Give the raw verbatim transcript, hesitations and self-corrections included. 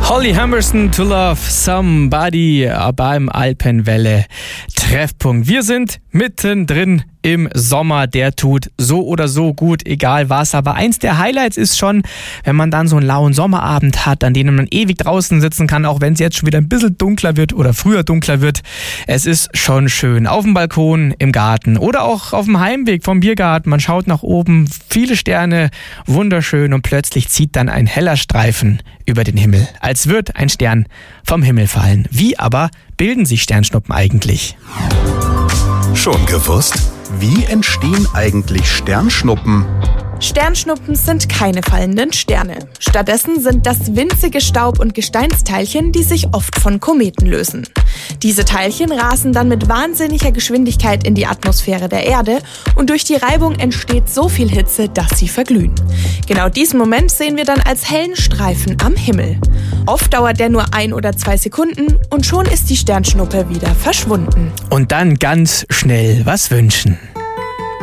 Holly Humberstone, To Love Somebody beim Alpenwelle Treffpunkt. Wir sind mittendrin im Sommer, der tut so oder so gut, egal was. Aber eins der Highlights ist schon, wenn man dann so einen lauen Sommerabend hat, an dem man ewig draußen sitzen kann, auch wenn es jetzt schon wieder ein bisschen dunkler wird oder früher dunkler wird. Es ist schon schön. Auf dem Balkon, im Garten oder auch auf dem Heimweg vom Biergarten. Man schaut nach oben, viele Sterne, wunderschön, und plötzlich zieht dann ein heller Streifen über den Himmel, als würde ein Stern vom Himmel fallen. Wie aber bilden sich Sternschnuppen eigentlich? Schon gewusst? Wie entstehen eigentlich Sternschnuppen? Sternschnuppen sind keine fallenden Sterne. Stattdessen sind das winzige Staub- und Gesteinsteilchen, die sich oft von Kometen lösen. Diese Teilchen rasen dann mit wahnsinniger Geschwindigkeit in die Atmosphäre der Erde und durch die Reibung entsteht so viel Hitze, dass sie verglühen. Genau diesen Moment sehen wir dann als hellen Streifen am Himmel. Oft dauert der nur ein oder zwei Sekunden und schon ist die Sternschnuppe wieder verschwunden. Und dann ganz schnell was wünschen.